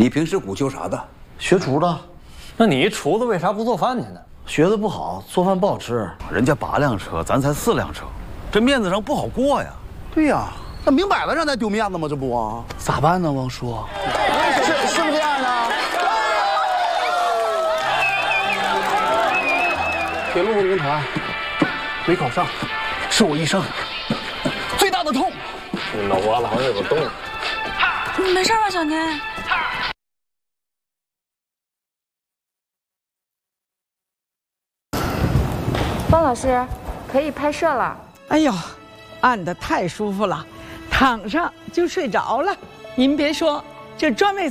你平时鼓秋啥的？ 学厨的。 那你厨子为啥不做饭去呢？ 学的不好，做饭不好吃。 人家8辆车，咱才4辆车，这面子上不好过呀。 对呀，那明摆着让咱丢面子吗？这不啊？咋办呢，王叔？是不是这样的？铁路运营团没考上，是我一生最大的痛。 你脑瓜子好像有个洞。 你没事吧，小年？ 方老师，可以拍摄了。 哎呦，按得太舒服了，躺上就睡着了。您别说，这专为